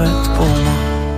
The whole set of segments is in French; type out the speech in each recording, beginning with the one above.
faite pour moi.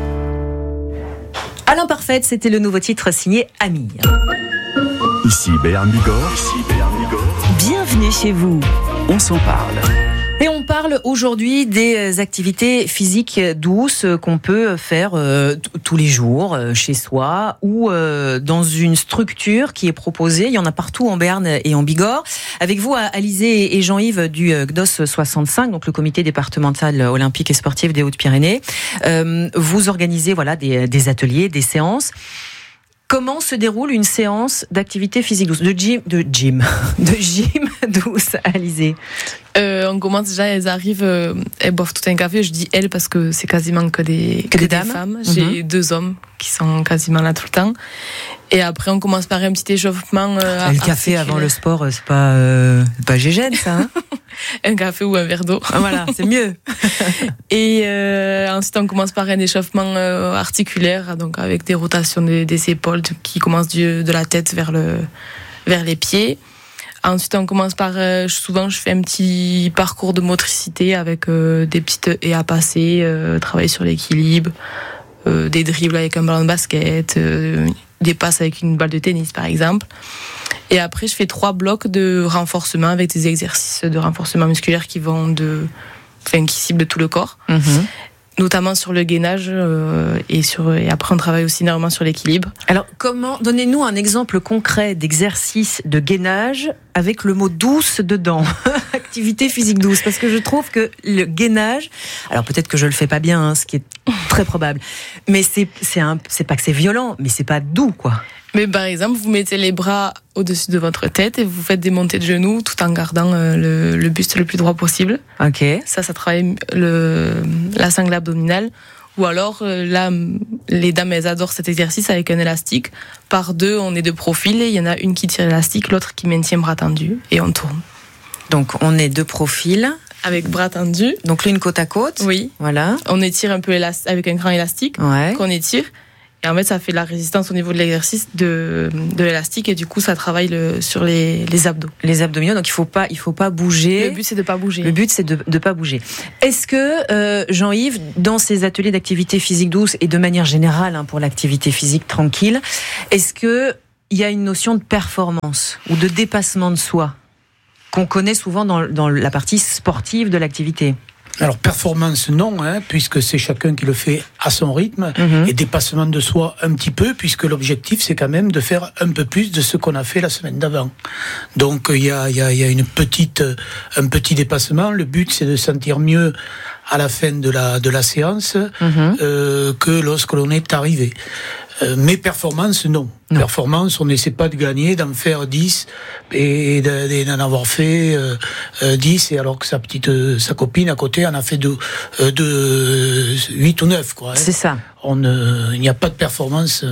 Alain Parfaite, c'était le nouveau titre signé Amir. Ici Béarn Bigorre. Bienvenue chez vous. On s'en parle. Et on parle aujourd'hui des activités physiques douces qu'on peut faire tous les jours chez soi ou dans une structure qui est proposée. Il y en a partout en Béarn et en Bigorre. Avec vous, Alizé et Jean-Yves du GDOS 65, donc le comité départemental olympique et sportif des Hautes-Pyrénées. Vous organisez des ateliers, des séances. Comment se déroule une séance d'activité physique douce, de gym douce, Alizé? On commence déjà, elles arrivent, elles boivent tout un café. Je dis elles parce que c'est quasiment que des dames. Femmes. J'ai 2 hommes qui sont quasiment là tout le temps. Et après, on commence par un petit échauffement. Le café avant le sport, c'est pas gégène, ça. Hein. Un café ou un verre d'eau. Voilà, c'est mieux. Et ensuite, on commence par un échauffement articulaire, donc avec des rotations des épaules qui commencent de la tête vers les pieds. Ensuite, on commence par, souvent, je fais un petit parcours de motricité avec des petites haies à passer, travailler sur l'équilibre, des dribbles avec un ballon de basket, des passes avec une balle de tennis, par exemple. Et après, je fais 3 blocs de renforcement avec des exercices de renforcement musculaire qui ciblent tout le corps. Notamment sur le gainage et après on travaille aussi énormément sur l'équilibre. Alors donnez-nous un exemple concret d'exercice de gainage avec le mot douce dedans. Activité physique douce, parce que je trouve que le gainage, alors peut-être que je le fais pas bien, ce qui est très probable, mais c'est pas que c'est violent, mais c'est pas doux, quoi. Mais par exemple, vous mettez les bras au-dessus de votre tête et vous faites des montées de genoux tout en gardant le buste le plus droit possible. Ok. Ça travaille la sangle abdominale. Ou alors, là, les dames, elles adorent cet exercice avec un élastique. Par 2, on est de profil et il y en a une qui tire l'élastique, l'autre qui maintient bras tendus et on tourne. Donc, on est de profil. Avec bras tendus. Donc, l'une côte à côte. Oui. Voilà. On étire un peu avec un grand élastique. Ouais. Qu'on étire. Et en fait, ça fait de la résistance au niveau de l'exercice de l'élastique et du coup, ça travaille sur les abdos. Les abdominaux, donc il faut pas bouger. Le but, c'est de pas bouger. Le but, c'est de pas bouger. Est-ce que, Jean-Yves, dans ces ateliers d'activité physique douce et de manière générale, pour l'activité physique tranquille, est-ce que il y a une notion de performance ou de dépassement de soi qu'on connaît souvent dans la partie sportive de l'activité? Alors performance non, puisque c'est chacun qui le fait à son rythme, et dépassement de soi un petit peu, puisque l'objectif c'est quand même de faire un peu plus de ce qu'on a fait la semaine d'avant. Donc il y a un petit dépassement. Le but c'est de sentir mieux à la fin de la séance que lorsque l'on est arrivé. Mais performance, non. Performance, on n'essaie pas de gagner, d'en faire 10 et d'en avoir fait 10, et alors que sa copine à côté en a fait 8 ou 9, quoi. C'est ça. Il n'y a pas de performance.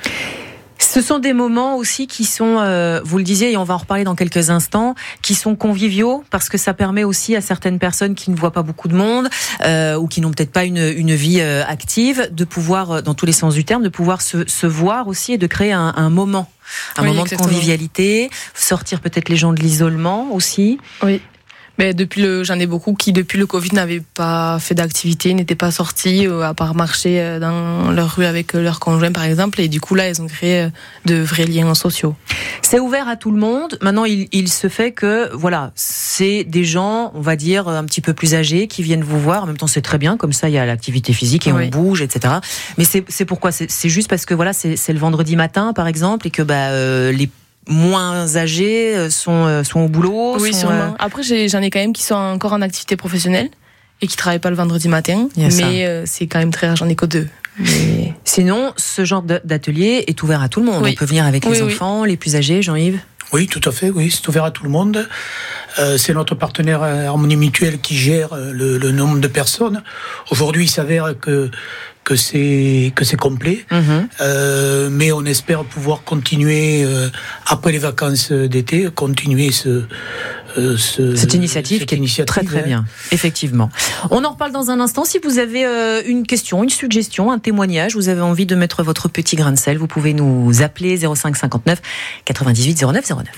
Ce sont des moments aussi qui sont, vous le disiez, et on va en reparler dans quelques instants, qui sont conviviaux, parce que ça permet aussi à certaines personnes qui ne voient pas beaucoup de monde, ou qui n'ont peut-être pas une vie active, de pouvoir, dans tous les sens du terme, de pouvoir se voir aussi et de créer un moment. Moment exactement. De convivialité, sortir peut-être les gens de l'isolement aussi. Oui. Mais j'en ai beaucoup qui, depuis le Covid, n'avaient pas fait d'activité, n'étaient pas sortis, à part marcher dans leur rue avec leur conjoint, par exemple. Et du coup, là, ils ont créé de vrais liens sociaux. C'est ouvert à tout le monde. Maintenant, il se fait que, voilà, c'est des gens, on va dire, un petit peu plus âgés qui viennent vous voir. En même temps, c'est très bien. Comme ça, il y a l'activité physique et on bouge, etc. Mais c'est pourquoi? C'est juste parce que, voilà, c'est le vendredi matin, par exemple, et que, les moins âgés sont au boulot. Oui, sûrement. Après, j'en ai quand même qui sont encore en activité professionnelle et qui travaillent pas le vendredi matin. Mais c'est quand même très rare, j'en ai que 2. Mais... Sinon, ce genre d'atelier est ouvert à tout le monde. On peut venir avec les enfants, les plus âgés, Jean-Yves? Oui, tout à fait, oui, c'est ouvert à tout le monde. C'est notre partenaire Harmonie Mutuelle qui gère le nombre de personnes. Aujourd'hui, il s'avère que c'est complet, mais on espère pouvoir continuer après les vacances d'été, continuer cette initiative qui est très très bien, effectivement. On en reparle dans un instant. Si vous avez une question, une suggestion, un témoignage, vous avez envie de mettre votre petit grain de sel, vous pouvez nous appeler 05 59 98 09 09.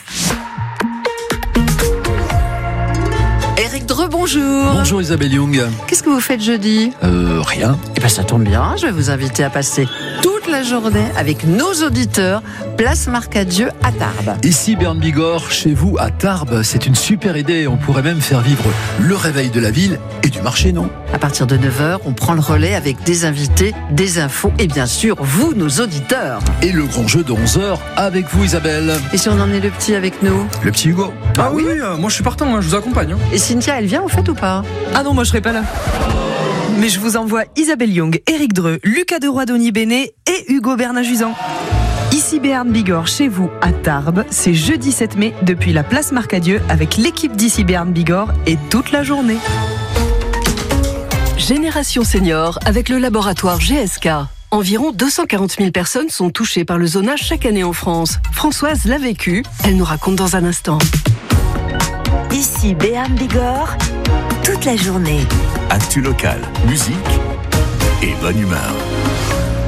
Eric Dreux, bonjour. Bonjour Isabelle Young. Qu'est-ce que vous faites jeudi ? Rien. Eh bien ça tombe bien, je vais vous inviter à passer toute la journée avec nos auditeurs, place Marcadieu à Tarbes. Ici Berne Bigorre, chez vous à Tarbes, c'est une super idée. On pourrait même faire vivre le réveil de la ville et du marché, non? À partir de 9h, on prend le relais avec des invités, des infos et bien sûr, vous, nos auditeurs. Et le grand jeu de 11h avec vous Isabelle. Et si on en est le petit avec nous? Le petit Hugo. Ah oui, moi je suis partant, je vous accompagne. Et Cynthia, elle vient au fait ou pas? Ah non, moi je serai pas là. Mais je vous envoie Isabelle Young, Éric Dreux, Lucas de Roy-Dony-Bénet et Hugo Bernajuzan. Ici Béarn Bigorre, chez vous, à Tarbes. C'est jeudi 7 mai, depuis la place Marcadieu, avec l'équipe d'ici Béarn Bigorre et toute la journée. Génération Senior avec le laboratoire GSK. Environ 240 000 personnes sont touchées par le zonage chaque année en France. Françoise l'a vécu, elle nous raconte dans un instant. Ici Béarn Bigorre, toute la journée. Actu local, musique et bonne humeur.